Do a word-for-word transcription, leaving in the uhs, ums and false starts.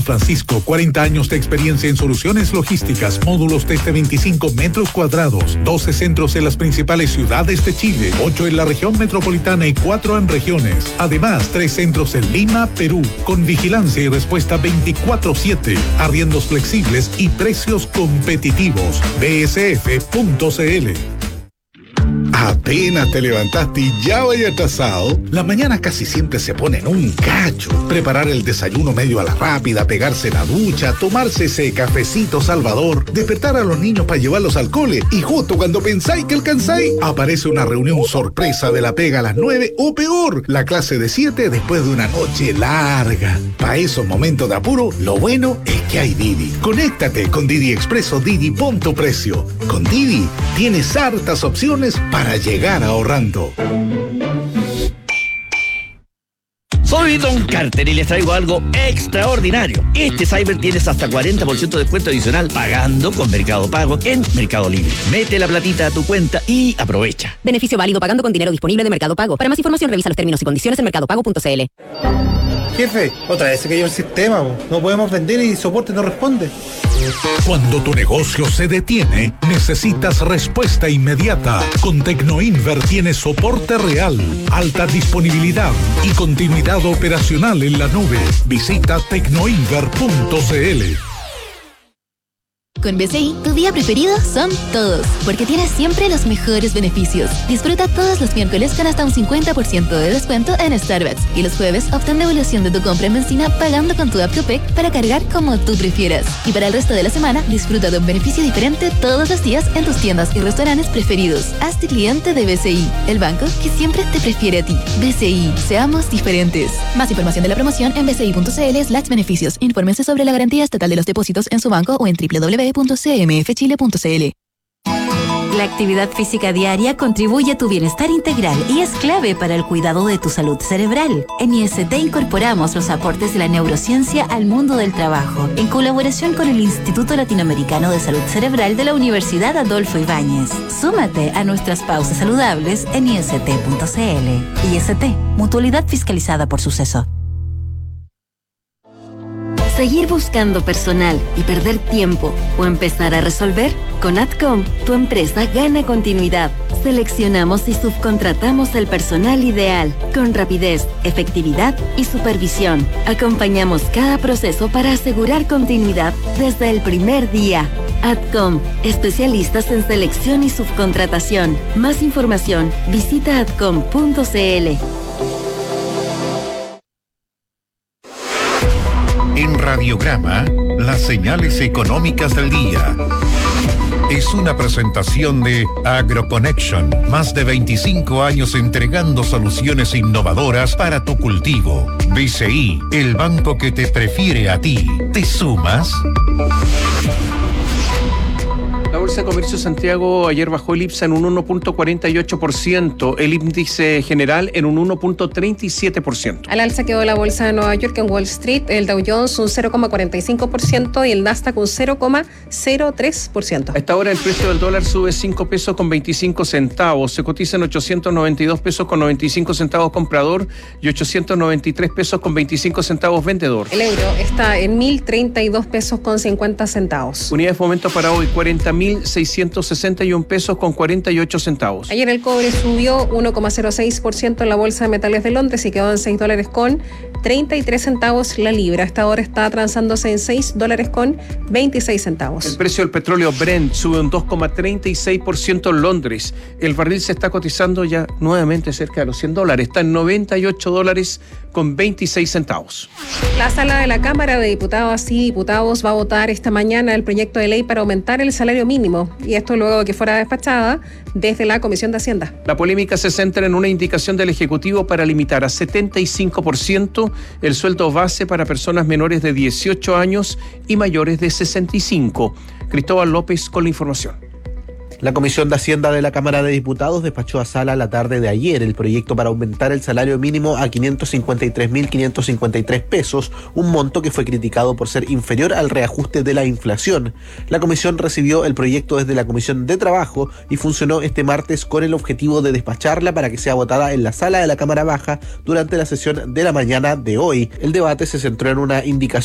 Francisco, cuarenta años de experiencia en soluciones logísticas, módulos desde veinticinco metros cuadrados, doce centros en las principales ciudades de Chile, ocho en la región metropolitana y cuatro en regiones. Además, tres centros en Lima, Perú, con vigilancia y respuesta veinticuatro siete, arriendos flexibles y precios competitivos. B S F punto C L. Apenas te levantaste y ya vaya atrasado. La mañana casi siempre se pone en un cacho. Preparar el desayuno medio a la rápida, pegarse la ducha, tomarse ese cafecito salvador, despertar a los niños para llevarlos al cole y justo cuando pensáis que alcanzáis, aparece una reunión sorpresa de la pega a las nueve o peor, la clase de siete después de una noche larga. Para esos momentos de apuro, lo bueno es que hay Didi. Conéctate con Didi Expreso Didi Punto Precio. Con Didi tienes hartas opciones para llegar ahorrando. Soy Don Carter y les traigo algo extraordinario. Este Cyber tienes hasta cuarenta por ciento de descuento adicional pagando con Mercado Pago en Mercado Libre. Mete la platita a tu cuenta y aprovecha. Beneficio válido pagando con dinero disponible de Mercado Pago. Para más información revisa los términos y condiciones en mercado pago punto c l. Jefe, otra vez se cayó el sistema, no podemos vender y soporte no responde. Cuando tu negocio se detiene, necesitas respuesta inmediata. Con Tecnoinver tienes soporte real, alta disponibilidad y continuidad operacional en la nube. Visita tecnoinver punto c l. Con B C I, tu día preferido son todos, porque tienes siempre los mejores beneficios. Disfruta todos los miércoles con hasta un cincuenta por ciento de descuento en Starbucks y los jueves obtén devolución de tu compra en benzina pagando con tu app Copec para cargar como tú prefieras. Y para el resto de la semana, disfruta de un beneficio diferente todos los días en tus tiendas y restaurantes preferidos. Hazte cliente de B C I, el banco que siempre te prefiere a ti. B C I, seamos diferentes. Más información de la promoción en bci.cl slash beneficios. Infórmense sobre la garantía estatal de los depósitos en su banco o en doble u doble u doble u punto c m f chile punto c l. La actividad física diaria contribuye a tu bienestar integral y es clave para el cuidado de tu salud cerebral. En I S T incorporamos los aportes de la neurociencia al mundo del trabajo, en colaboración con el Instituto Latinoamericano de Salud Cerebral de la Universidad Adolfo Ibáñez. Súmate a nuestras pausas saludables en i s t punto c l. I S T, mutualidad fiscalizada por Suceso. Seguir buscando personal y perder tiempo o empezar a resolver, con Adcom tu empresa gana continuidad. Seleccionamos y subcontratamos el personal ideal, con rapidez, efectividad y supervisión. Acompañamos cada proceso para asegurar continuidad desde el primer día. Adcom, especialistas en selección y subcontratación. Más información, visita adcom punto c l. En Radiograma, las señales económicas del día. Es una presentación de AgroConnection, más de veinticinco años entregando soluciones innovadoras para tu cultivo. B C I, el banco que te prefiere a ti. ¿Te sumas? La Bolsa de Comercio de Santiago ayer bajó el IPSA en un uno punto cuarenta y ocho por ciento, el índice general en un uno punto treinta y siete por ciento. Al alza quedó la Bolsa de Nueva York en Wall Street, el Dow Jones un cero coma cuarenta y cinco por ciento y el Nasdaq un cero coma cero tres por ciento. A esta hora el precio del dólar sube cinco pesos con veinticinco centavos, se cotiza en ochocientos noventa y dos pesos con noventa y cinco centavos comprador y ochocientos noventa y tres pesos con veinticinco centavos vendedor. El euro está en mil treinta y dos pesos con cincuenta centavos. Unidades de momento para hoy, cuarenta mil seiscientos sesenta y un pesos con cuarenta y ocho centavos. Ayer el cobre subió uno coma cero seis por ciento en la Bolsa de Metales de Londres y quedó en seis dólares con treinta y tres centavos la libra. Hasta ahora está transándose en seis dólares con veintiséis centavos. El precio del petróleo Brent sube un dos coma treinta y seis por ciento en Londres. El barril se está cotizando ya nuevamente cerca de los cien dólares. Está en noventa y ocho dólares con veintiséis centavos. La sala de la Cámara de Diputadas y Diputados va a votar esta mañana el proyecto de ley para aumentar el salario mínimo, y esto luego de que fuera despachada desde la Comisión de Hacienda. La polémica se centra en una indicación del Ejecutivo para limitar a setenta y cinco por ciento el sueldo base para personas menores de dieciocho años y mayores de sesenta y cinco. Cristóbal López con la información. La Comisión de Hacienda de la Cámara de Diputados despachó a sala la tarde de ayer el proyecto para aumentar el salario mínimo a quinientos cincuenta y tres mil quinientos cincuenta y tres pesos, un monto que fue criticado por ser inferior al reajuste de la inflación. La comisión recibió el proyecto desde la Comisión de Trabajo y funcionó este martes con el objetivo de despacharla para que sea votada en la sala de la Cámara Baja durante la sesión de la mañana de hoy. El debate se centró en una indicación